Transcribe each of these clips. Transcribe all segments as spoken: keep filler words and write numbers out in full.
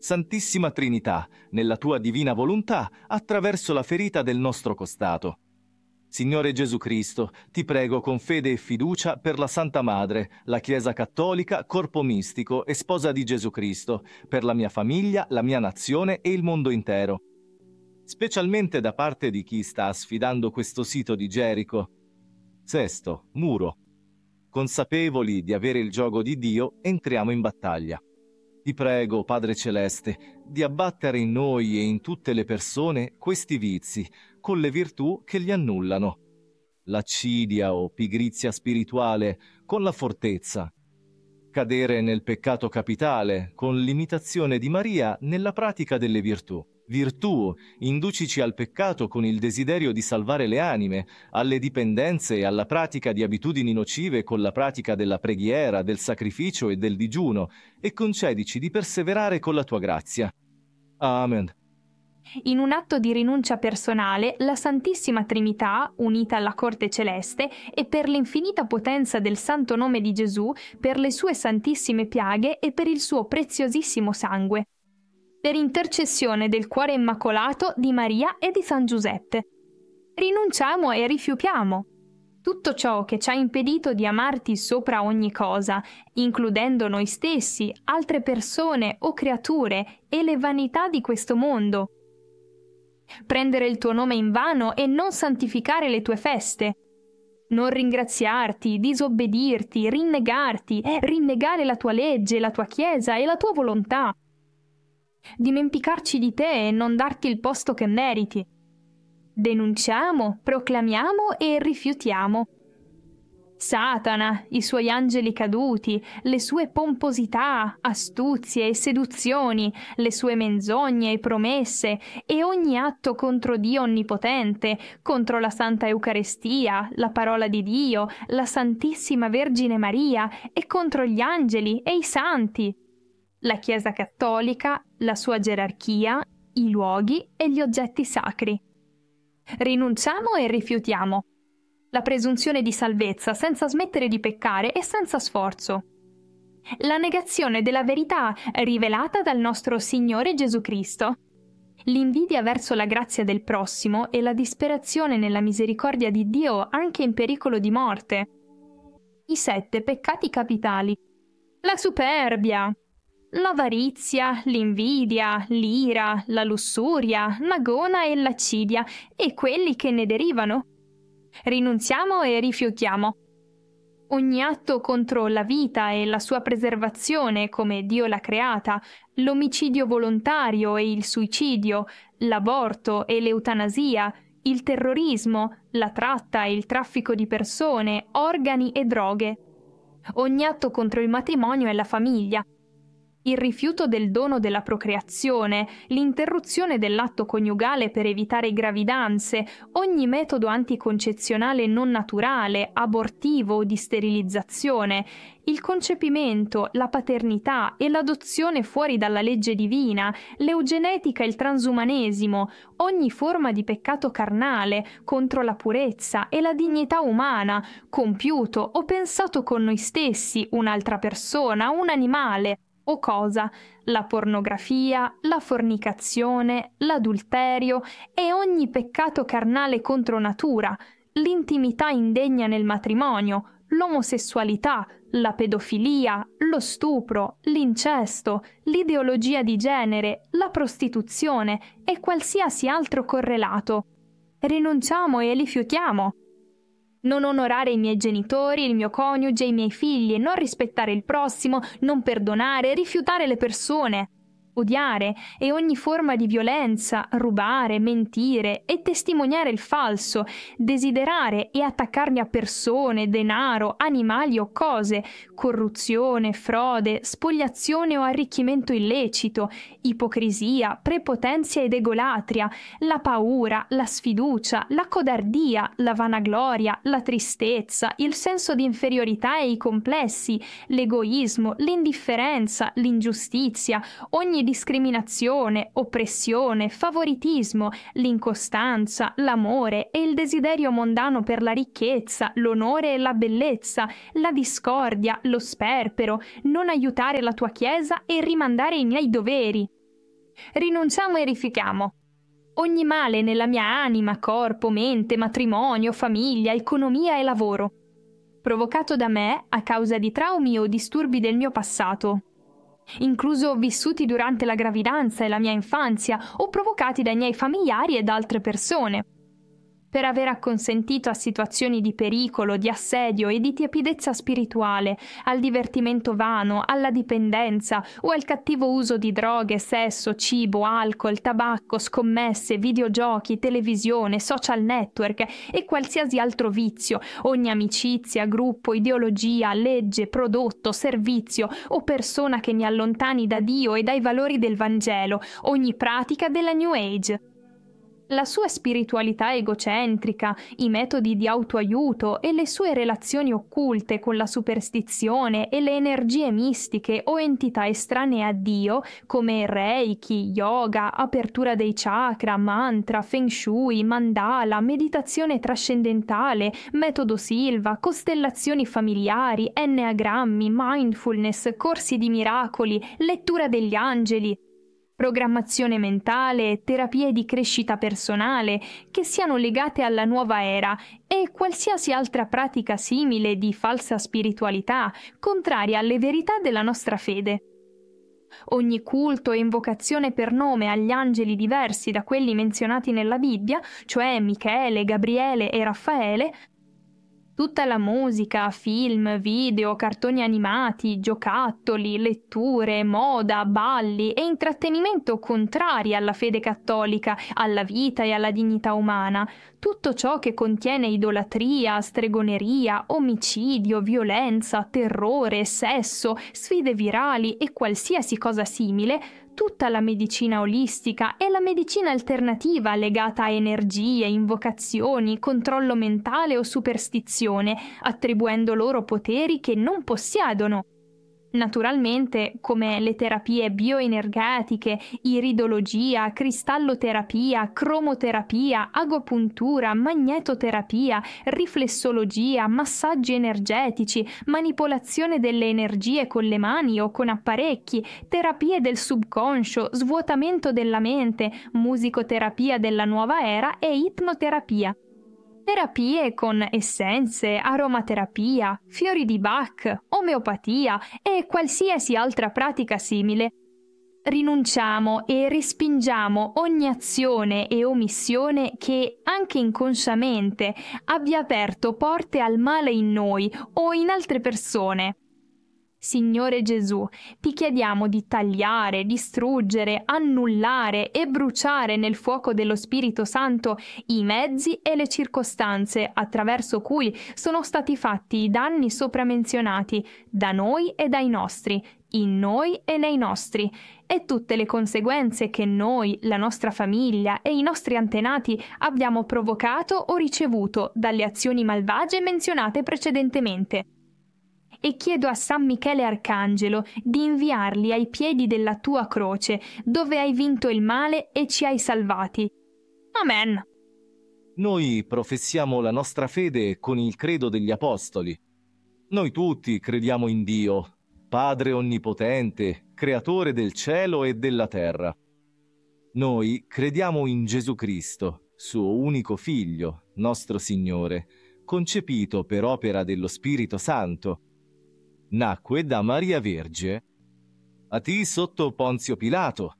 Santissima Trinità, nella tua divina volontà, attraverso la ferita del nostro costato. Signore Gesù Cristo, ti prego con fede e fiducia per la Santa Madre, la Chiesa Cattolica, corpo mistico e sposa di Gesù Cristo, per la mia famiglia, la mia nazione e il mondo intero. Specialmente da parte di chi sta sfidando questo sito di Gerico. Sesto, muro. Consapevoli di avere il giogo di Dio, entriamo in battaglia. Ti prego, Padre Celeste, di abbattere in noi e in tutte le persone questi vizi, con le virtù che li annullano. L'accidia o pigrizia spirituale, con la fortezza. Cadere nel peccato capitale, con l'imitazione di Maria nella pratica delle virtù. Virtù, inducici al peccato con il desiderio di salvare le anime, alle dipendenze e alla pratica di abitudini nocive con la pratica della preghiera, del sacrificio e del digiuno, e concedici di perseverare con la tua grazia. Amen. In un atto di rinuncia personale, la Santissima Trinità, unita alla Corte Celeste, e per l'infinita potenza del Santo Nome di Gesù, per le sue santissime piaghe e per il suo preziosissimo sangue, per intercessione del cuore immacolato di Maria e di San Giuseppe, rinunciamo e rifiutiamo tutto ciò che ci ha impedito di amarti sopra ogni cosa, includendo noi stessi, altre persone o creature e le vanità di questo mondo. Prendere il tuo nome in vano e non santificare le tue feste. Non ringraziarti, disobbedirti, rinnegarti, rinnegare la tua legge, la tua Chiesa e la tua volontà. Dimenticarci di te e non darti il posto che meriti. Denunciamo, proclamiamo e rifiutiamo. Satana, i suoi angeli caduti, le sue pomposità, astuzie e seduzioni, le sue menzogne e promesse e ogni atto contro Dio Onnipotente, contro la Santa Eucaristia, la parola di Dio, la Santissima Vergine Maria e contro gli angeli e i santi, la Chiesa Cattolica, la sua gerarchia, i luoghi e gli oggetti sacri. Rinunciamo e rifiutiamo la presunzione di salvezza senza smettere di peccare e senza sforzo. La negazione della verità rivelata dal nostro Signore Gesù Cristo. L'invidia verso la grazia del prossimo e la disperazione nella misericordia di Dio anche in pericolo di morte. I sette peccati capitali. La superbia, l'avarizia, l'invidia, l'ira, la lussuria, la gona e l'accidia e quelli che ne derivano. Rinunziamo e rifiutiamo ogni atto contro la vita e la sua preservazione come Dio l'ha creata, l'omicidio volontario e il suicidio, l'aborto e l'eutanasia, il terrorismo, la tratta e il traffico di persone, organi e droghe, ogni atto contro il matrimonio e la famiglia, il rifiuto del dono della procreazione, l'interruzione dell'atto coniugale per evitare gravidanze, ogni metodo anticoncezionale non naturale, abortivo o di sterilizzazione, il concepimento, la paternità e l'adozione fuori dalla legge divina, l'eugenetica e il transumanesimo, ogni forma di peccato carnale contro la purezza e la dignità umana, compiuto o pensato con noi stessi, un'altra persona, un animale o cosa, la pornografia, la fornicazione, l'adulterio e ogni peccato carnale contro natura, l'intimità indegna nel matrimonio, l'omosessualità, la pedofilia, lo stupro, l'incesto, l'ideologia di genere, la prostituzione e qualsiasi altro correlato. Rinunciamo e rifiutiamo. Non onorare i miei genitori, il mio coniuge, i miei figli, non rispettare il prossimo, non perdonare, rifiutare le persone, odiare e ogni forma di violenza, rubare, mentire e testimoniare il falso, desiderare e attaccarmi a persone, denaro, animali o cose, corruzione, frode, spoliazione o arricchimento illecito, ipocrisia, prepotenzia ed egolatria, la paura, la sfiducia, la codardia, la vanagloria, la tristezza, il senso di inferiorità e i complessi, l'egoismo, l'indifferenza, l'ingiustizia, ogni discriminazione, oppressione, favoritismo, l'incostanza, l'amore e il desiderio mondano per la ricchezza, l'onore e la bellezza, la discordia, lo sperpero, non aiutare la tua Chiesa e rimandare i miei doveri. Rinunciamo e rifiutiamo ogni male nella mia anima, corpo, mente, matrimonio, famiglia, economia e lavoro, provocato da me a causa di traumi o disturbi del mio passato, incluso vissuti durante la gravidanza e la mia infanzia o provocati dai miei familiari e da altre persone, per aver acconsentito a situazioni di pericolo, di assedio e di tiepidezza spirituale, al divertimento vano, alla dipendenza o al cattivo uso di droghe, sesso, cibo, alcol, tabacco, scommesse, videogiochi, televisione, social network e qualsiasi altro vizio, ogni amicizia, gruppo, ideologia, legge, prodotto, servizio o persona che mi allontani da Dio e dai valori del Vangelo, ogni pratica della New Age. La sua spiritualità egocentrica, i metodi di autoaiuto e le sue relazioni occulte con la superstizione e le energie mistiche o entità estranee a Dio, come Reiki, yoga, apertura dei chakra, mantra, feng shui, mandala, meditazione trascendentale, metodo Silva, costellazioni familiari, enneagrammi, mindfulness, corsi di miracoli, lettura degli angeli, programmazione mentale, terapie di crescita personale che siano legate alla nuova era e qualsiasi altra pratica simile di falsa spiritualità, contraria alle verità della nostra fede. Ogni culto e invocazione per nome agli angeli diversi da quelli menzionati nella Bibbia, cioè Michele, Gabriele e Raffaele, tutta la musica, film, video, cartoni animati, giocattoli, letture, moda, balli e intrattenimento contrari alla fede cattolica, alla vita e alla dignità umana, tutto ciò che contiene idolatria, stregoneria, omicidio, violenza, terrore, sesso, sfide virali e qualsiasi cosa simile, tutta la medicina olistica e la medicina alternativa legata a energie, invocazioni, controllo mentale o superstizione, attribuendo loro poteri che non possiedono. Naturalmente, come le terapie bioenergetiche, iridologia, cristalloterapia, cromoterapia, agopuntura, magnetoterapia, riflessologia, massaggi energetici, manipolazione delle energie con le mani o con apparecchi, terapie del subconscio, svuotamento della mente, musicoterapia della nuova era e ipnoterapia. Terapie con essenze, aromaterapia, fiori di Bach, omeopatia e qualsiasi altra pratica simile. Rinunciamo e respingiamo ogni azione e omissione che, anche inconsciamente, abbia aperto porte al male in noi o in altre persone. Signore Gesù, ti chiediamo di tagliare, distruggere, annullare e bruciare nel fuoco dello Spirito Santo i mezzi e le circostanze attraverso cui sono stati fatti i danni sopramenzionati da noi e dai nostri, in noi e nei nostri, e tutte le conseguenze che noi, la nostra famiglia e i nostri antenati abbiamo provocato o ricevuto dalle azioni malvagie menzionate precedentemente. E chiedo a San Michele Arcangelo di inviarli ai piedi della tua croce, dove hai vinto il male e ci hai salvati. Amen. Noi professiamo la nostra fede con il credo degli Apostoli. Noi tutti crediamo in Dio, Padre Onnipotente, Creatore del cielo e della terra. Noi crediamo in Gesù Cristo, suo unico Figlio, nostro Signore, concepito per opera dello Spirito Santo. Nacque da Maria Verge, patì sotto Ponzio Pilato,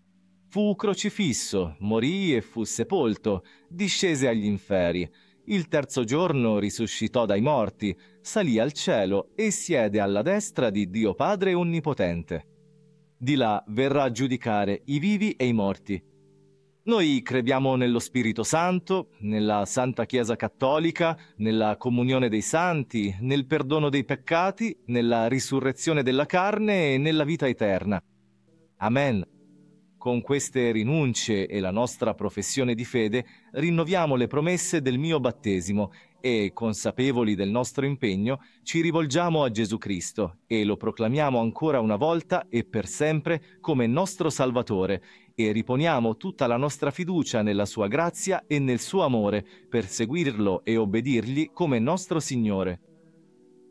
fu crocifisso, morì e fu sepolto, discese agli inferi, il terzo giorno risuscitò dai morti, salì al cielo e siede alla destra di Dio Padre Onnipotente. Di là verrà a giudicare i vivi e i morti. Noi crediamo nello Spirito Santo, nella Santa Chiesa Cattolica, nella comunione dei santi, nel perdono dei peccati, nella risurrezione della carne e nella vita eterna. Amen. Con queste rinunce e la nostra professione di fede rinnoviamo le promesse del mio battesimo e, consapevoli del nostro impegno, ci rivolgiamo a Gesù Cristo e lo proclamiamo ancora una volta e per sempre come nostro Salvatore e riponiamo tutta la nostra fiducia nella sua grazia e nel suo amore per seguirlo e obbedirgli come nostro Signore.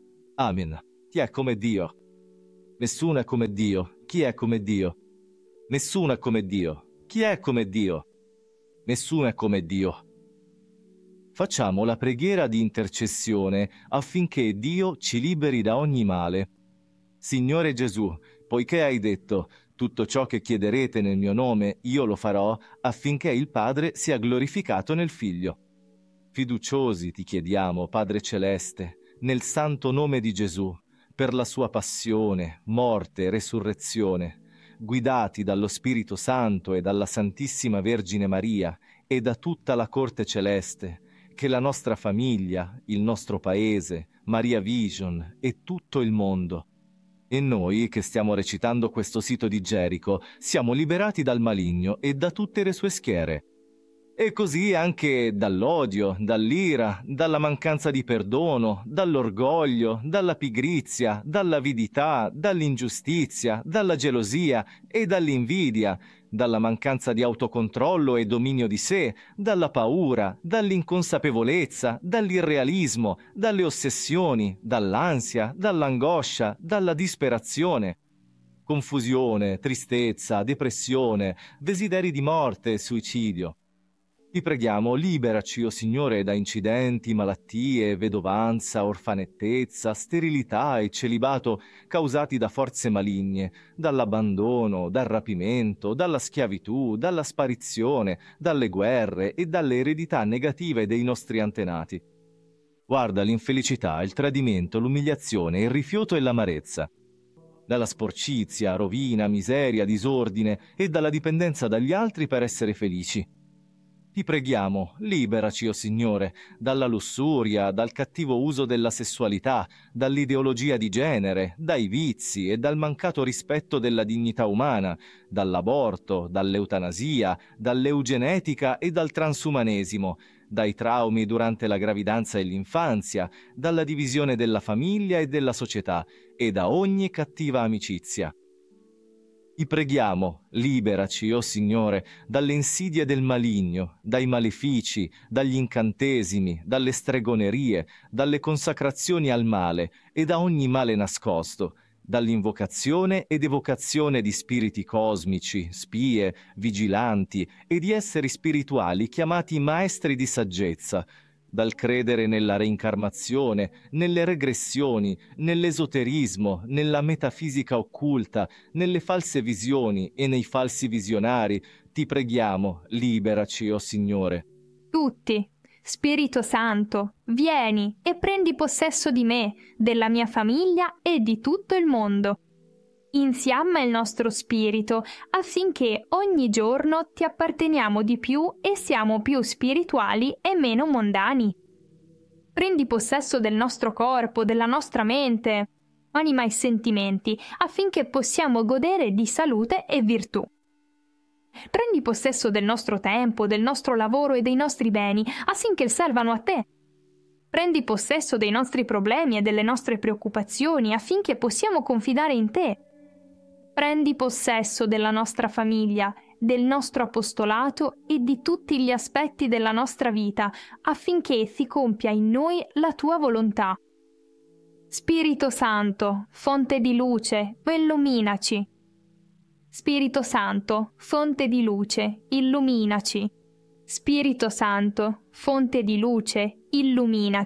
Amen. Chi è come Dio? Nessuno è come Dio. Chi è come Dio? Nessuno è come Dio. Chi è come Dio? Nessuno è come Dio. Facciamo la preghiera di intercessione affinché Dio ci liberi da ogni male. Signore Gesù, poiché hai detto: tutto ciò che chiederete nel mio nome io lo farò, affinché il Padre sia glorificato nel Figlio. Fiduciosi ti chiediamo, Padre Celeste, nel santo nome di Gesù, per la sua passione, morte e resurrezione, guidati dallo Spirito Santo e dalla Santissima Vergine Maria e da tutta la corte celeste, che la nostra famiglia, il nostro paese, Maria Vision e tutto il mondo, e noi che stiamo recitando questo sito di Gerico, siamo liberati dal maligno e da tutte le sue schiere. E così anche dall'odio, dall'ira, dalla mancanza di perdono, dall'orgoglio, dalla pigrizia, dall'avidità, dall'ingiustizia, dalla gelosia e dall'invidia, dalla mancanza di autocontrollo e dominio di sé, dalla paura, dall'inconsapevolezza, dall'irrealismo, dalle ossessioni, dall'ansia, dall'angoscia, dalla disperazione. Confusione, tristezza, depressione, desideri di morte e suicidio. Ti preghiamo, liberaci, o Signore, da incidenti, malattie, vedovanza, orfanettezza, sterilità e celibato causati da forze maligne, dall'abbandono, dal rapimento, dalla schiavitù, dalla sparizione, dalle guerre e dalle eredità negative dei nostri antenati. Guarda l'infelicità, il tradimento, l'umiliazione, il rifiuto e l'amarezza, dalla sporcizia, rovina, miseria, disordine e dalla dipendenza dagli altri per essere felici. Ti preghiamo, liberaci, o Signore, dalla lussuria, dal cattivo uso della sessualità, dall'ideologia di genere, dai vizi e dal mancato rispetto della dignità umana, dall'aborto, dall'eutanasia, dall'eugenetica e dal transumanesimo, dai traumi durante la gravidanza e l'infanzia, dalla divisione della famiglia e della società e da ogni cattiva amicizia. Ti preghiamo, liberaci, o Signore, dalle insidie del maligno, dai malefici, dagli incantesimi, dalle stregonerie, dalle consacrazioni al male e da ogni male nascosto, dall'invocazione ed evocazione di spiriti cosmici, spie, vigilanti e di esseri spirituali chiamati maestri di saggezza, dal credere nella reincarnazione, nelle regressioni, nell'esoterismo, nella metafisica occulta, nelle false visioni e nei falsi visionari. Ti preghiamo, liberaci, o Signore. Tutti, Spirito Santo, vieni e prendi possesso di me, della mia famiglia e di tutto il mondo. Infiamma il nostro spirito affinché ogni giorno ti apparteniamo di più e siamo più spirituali e meno mondani. Prendi possesso del nostro corpo, della nostra mente, anima e sentimenti, affinché possiamo godere di salute e virtù. Prendi possesso del nostro tempo, del nostro lavoro e dei nostri beni, affinché servano a te. Prendi possesso dei nostri problemi e delle nostre preoccupazioni, affinché possiamo confidare in te. Prendi possesso della nostra famiglia, del nostro apostolato e di tutti gli aspetti della nostra vita, affinché si compia in noi la tua volontà. Spirito Santo, fonte di luce, illuminaci. Spirito Santo, fonte di luce, illuminaci. Spirito Santo, fonte di luce, illuminaci.